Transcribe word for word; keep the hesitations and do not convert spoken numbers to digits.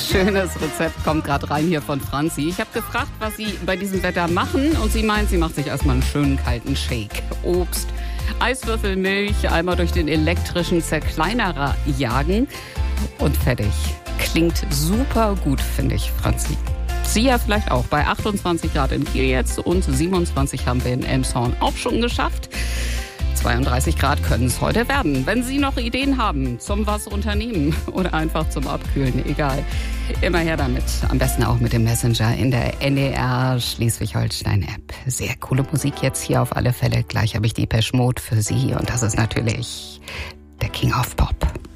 Schönes Rezept kommt gerade rein hier von Franzi. Ich habe gefragt, was Sie bei diesem Wetter machen und sie meint, sie macht sich erstmal einen schönen kalten Shake. Obst, Eiswürfel, Milch, einmal durch den elektrischen Zerkleinerer jagen und fertig. Klingt super gut, finde ich, Franzi. Sie ja vielleicht auch. Bei achtundzwanzig Grad in Kiel jetzt und siebenundzwanzig haben wir in Elmshorn auch schon geschafft. zweiunddreißig Grad können es heute werden. Wenn Sie noch Ideen haben zum was unternehmen oder einfach zum Abkühlen, egal. Immer her damit. Am besten auch mit dem Messenger in der N D R Schleswig-Holstein-App. Sehr coole Musik jetzt hier auf alle Fälle. Gleich habe ich die Depeche Mode für Sie und das ist natürlich der King of Pop.